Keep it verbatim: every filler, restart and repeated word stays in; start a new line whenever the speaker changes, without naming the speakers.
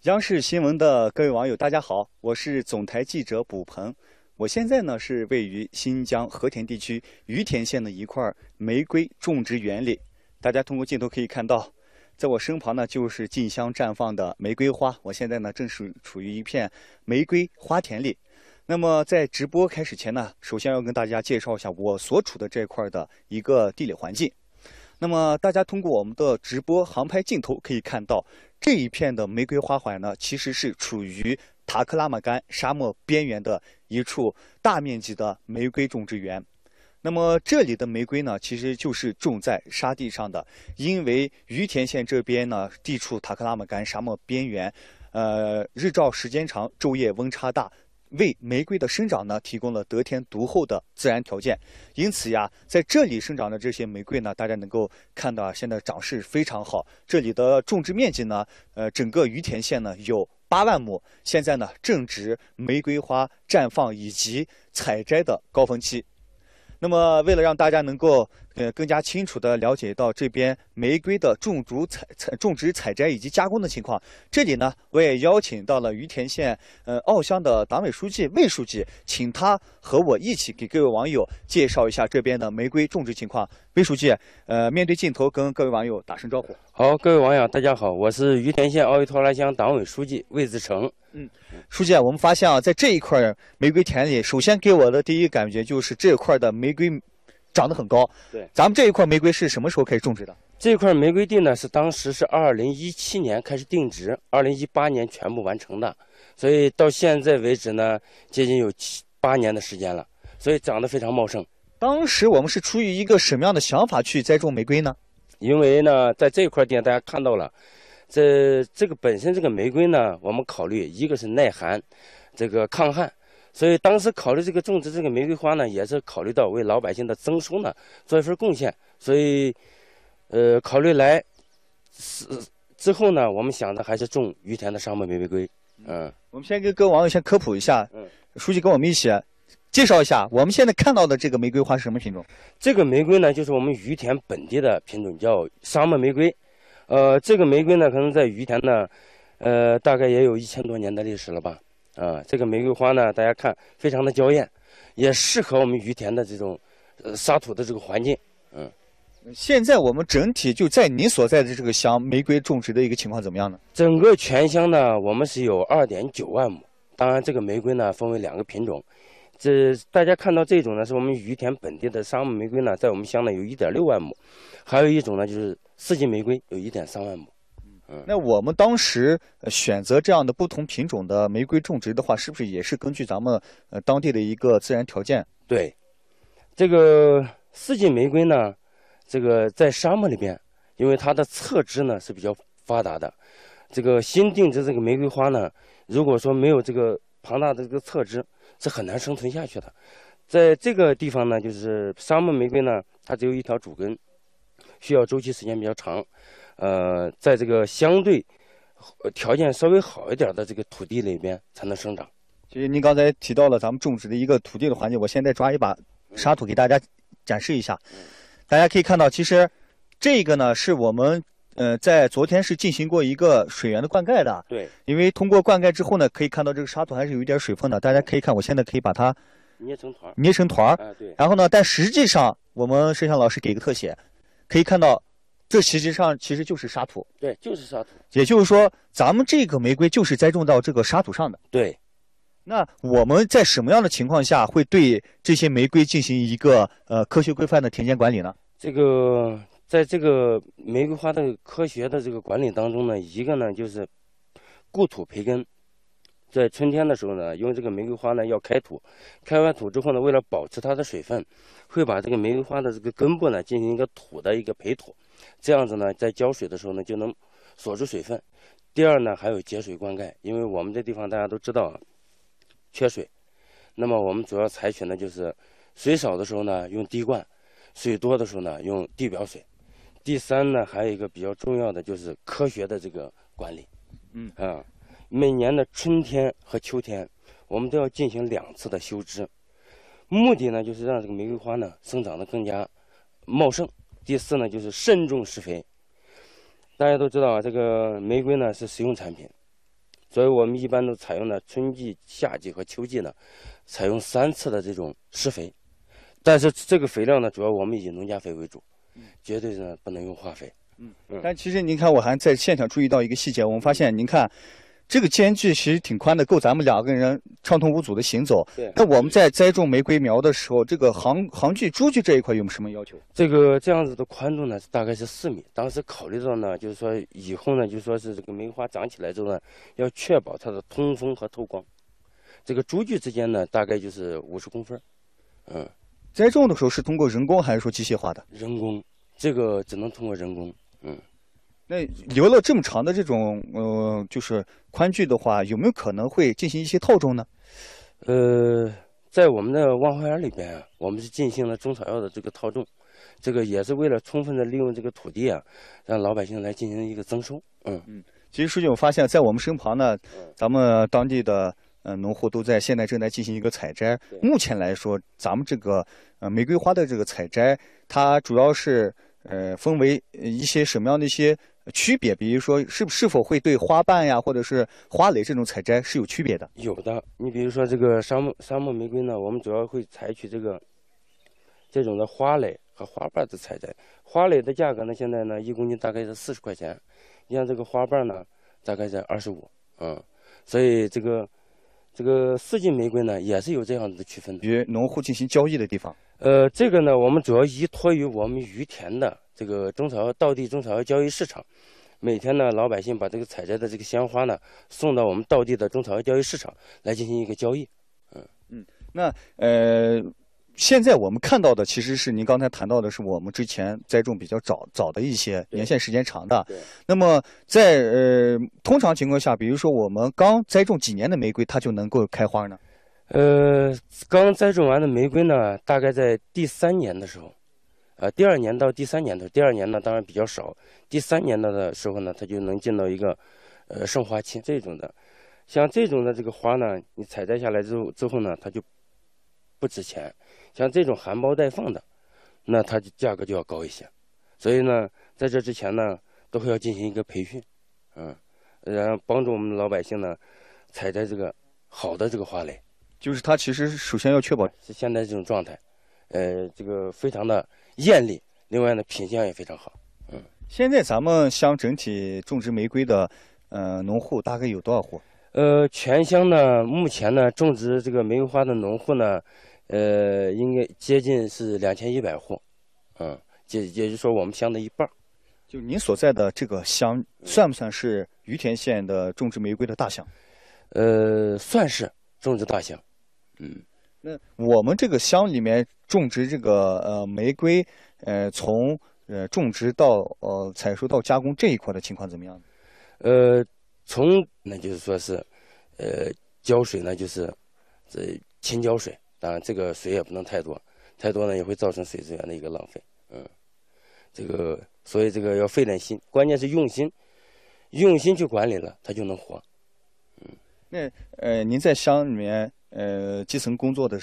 央视新闻的各位网友，大家好，我是总台记者卜鹏。我现在呢是位于新疆和田地区于田县的一块玫瑰种植园里。大家通过镜头可以看到，在我身旁呢就是竞相绽放的玫瑰花。我现在呢正是处于一片玫瑰花田里。那么在直播开始前呢，首先要跟大家介绍一下我所处的这块的一个地理环境。那么大家通过我们的直播航拍镜头可以看到，这一片的玫瑰花环呢，其实是处于塔克拉玛干沙漠边缘的一处大面积的玫瑰种植园。那么这里的玫瑰呢，其实就是种在沙地上的，因为于田县这边呢地处塔克拉玛干沙漠边缘，呃，日照时间长，昼夜温差大。为玫瑰的生长呢提供了得天独厚的自然条件，因此呀，在这里生长的这些玫瑰呢，大家能够看到现在长势非常好。这里的种植面积呢，呃，整个于田县呢有八万亩，现在呢正值玫瑰花绽放以及采摘的高峰期。那么，为了让大家能够呃更加清楚地了解到这边玫瑰的种植、采采种植、采摘以及加工的情况，这里呢，我也邀请到了于田县呃奥乡的党委书记魏书记，请他和我一起给各位网友介绍一下这边的玫瑰种植情况。魏书记，呃，面对镜头跟各位网友打声招呼。
好，各位网友，大家好，我是于田县奥依托拉乡党委书记魏自成。
嗯，书记，我们发现啊，在这一块玫瑰田里，首先给我的第一感觉就是这块的玫瑰长得很高。
对，
咱们这一块玫瑰是什么时候开始种植的？
这块玫瑰地呢，是当时是二零一七年开始定植，二零一八年全部完成的，所以到现在为止呢，接近有七八年的时间了，所以长得非常茂盛。
当时我们是出于一个什么样的想法去栽种玫瑰呢？
因为呢，在这块地大家看到了。这这个本身这个玫瑰呢，我们考虑一个是耐寒，这个抗旱，所以当时考虑这个种植这个玫瑰花呢，也是考虑到为老百姓的增收呢做一份贡献，所以，呃，考虑来是之后呢，我们想的还是种于田的沙漠玫瑰。嗯，
我们先跟各位网友先科普一下，
嗯，
书记跟我们一起介绍一下我们现在看到的这个玫瑰花是什么品种？
这个玫瑰呢，就是我们于田本地的品种，叫沙漠玫瑰。呃，这个玫瑰呢，可能在于田呢，呃，大概也有一千多年的历史了吧。啊、呃，这个玫瑰花呢，大家看非常的娇艳，也适合我们于田的这种呃沙土的这个环境。嗯，
现在我们整体就在您所在的这个乡，玫瑰种植的一个情况怎么样呢？
整个全乡呢，我们是有二点九万亩。当然，这个玫瑰呢分为两个品种，这大家看到这种呢，是我们于田本地的沙漠玫瑰呢，在我们乡呢有一点六万亩，还有一种呢就是四季玫瑰，有一点三万亩。
嗯，那我们当时选择这样的不同品种的玫瑰种植的话，是不是也是根据咱们呃当地的一个自然条件？
对，这个四季玫瑰呢，这个在沙漠里边，因为它的侧枝呢是比较发达的，这个新定植这个玫瑰花呢，如果说没有这个庞大的这个侧枝，是很难生存下去的。在这个地方呢，就是沙漠玫瑰呢，它只有一条主根，需要周期时间比较长。呃，在这个相对条件稍微好一点的这个土地里边才能生长。
其实您刚才提到了咱们种植的一个土地的环境，我现在抓一把沙土给大家展示一下。大家可以看到，其实这个呢是我们呃在昨天是进行过一个水源的灌溉的。
对。
因为通过灌溉之后呢，可以看到这个沙土还是有一点水分的。大家可以看，我现在可以把它
捏成团，
捏成团儿。
啊，对。
然后呢，但实际上我们摄像老师给个特写，可以看到。这实际上其实就是沙土，
对，就是沙土。
也就是说，咱们这个玫瑰就是栽种到这个沙土上的。
对。
那我们在什么样的情况下会对这些玫瑰进行一个呃科学规范的田间管理呢？
这个在这个玫瑰花的科学的这个管理当中呢，一个呢就是固土培根。在春天的时候呢，因为这个玫瑰花呢要开土，开完土之后呢，为了保持它的水分，会把这个玫瑰花的这个根部呢进行一个土的一个培土，这样子呢，在浇水的时候呢就能锁住水分。第二呢，还有节水灌溉，因为我们这地方大家都知道缺水，那么我们主要采取呢就是水少的时候呢用滴灌，水多的时候呢用地表水。第三呢，还有一个比较重要的就是科学的这个管理。
嗯
啊。每年的春天和秋天，我们都要进行两次的修枝，目的呢就是让这个玫瑰花呢生长得更加茂盛。第四呢就是慎重施肥。大家都知道啊，这个玫瑰呢是食用产品， 所以我们一般都采用了春季、夏季和秋季呢，采用三次的这种施肥。但是这个肥料呢，主要我们以农家肥为主，绝对呢不能用化肥。
嗯，但其实您看，我还在现场注意到一个细节，我们发现，您看。这个间距其实挺宽的，够咱们两个人畅通无阻的行走。
对。
那我们在栽种玫瑰苗的时候，这个行行距、株距这一块有什么要求？
这个这样子的宽度呢，大概是四米。当时考虑到呢，就是说以后呢，就说是这个玫瑰花长起来之后呢，要确保它的通风和透光。这个株距之间呢，大概就是五十公分。嗯。
栽种的时候是通过人工还是说机械化的？
人工，这个只能通过人工。嗯。
那留了这么长的这种呃，就是宽距的话，有没有可能会进行一些套种呢？
呃，在我们的望花园里边啊，我们是进行了中草药的这个套种，这个也是为了充分的利用这个土地啊，让老百姓来进行一个增收。嗯
嗯，其实书记，我发现在我们身旁呢，咱们当地的呃农户都在现在正在进行一个采摘。目前来说，咱们这个呃玫瑰花的这个采摘，它主要是呃分为一些什么样的一些区别？比如说是是否会对花瓣呀，或者是花蕾这种采摘是有区别的？
有的，你比如说这个沙漠沙漠玫瑰呢，我们主要会采取这个这种的花蕾和花瓣的采摘。花蕾的价格呢，现在呢一公斤大概是四十块钱，你像这个花瓣呢，大概在二十五。嗯，所以这个这个四季玫瑰呢，也是有这样子的区分的。
与农户进行交易的地方。
呃，这个呢，我们主要依托于我们于田的这个中草药道地中草药交易市场。每天呢，老百姓把这个采摘的这个鲜花呢，送到我们道地的中草药交易市场来进行一个交易。嗯
嗯，那呃，现在我们看到的其实是您刚才谈到的，是我们之前栽种比较早早的一些年限时间长的。
对。
那么在呃通常情况下，比如说我们刚栽种几年的玫瑰，它就能够开花呢？
呃，刚栽种完的玫瑰呢，大概在第三年的时候。呃，第二年到第三年的，第二年呢当然比较少，第三年的的时候呢，它就能进到一个，呃，盛花期这种的。像这种的这个花呢，你采摘下来之后之后呢，它就不值钱。像这种含苞待放的，那它就价格就要高一些。所以呢，在这之前呢，都会要进行一个培训，嗯，然后帮助我们的老百姓呢，采摘这个好的这个花蕾。
就是它其实首先要确保
是现在这种状态，呃，这个非常的艳丽，另外呢品相也非常好。嗯，
现在咱们乡整体种植玫瑰的，呃，农户大概有多少户？
呃，全乡呢，目前呢种植这个玫瑰花的农户呢，呃，应该接近是两千一百户，嗯，也也就是说我们乡的一半。
就您所在的这个乡，算不算是于田县的种植玫瑰的大乡？
呃，算是种植大乡。嗯，
那我们这个乡里面种植这个呃玫瑰，呃，从呃种植到呃采收到加工这一块的情况怎么样？
呃，从那就是说是，呃，浇水呢就是这勤浇水，当然这个水也不能太多，太多呢也会造成水资源的一个浪费。嗯，这个所以这个要费点心，关键是用心，用心去管理了，它就能活。
嗯，那呃您在乡里面呃基层工作的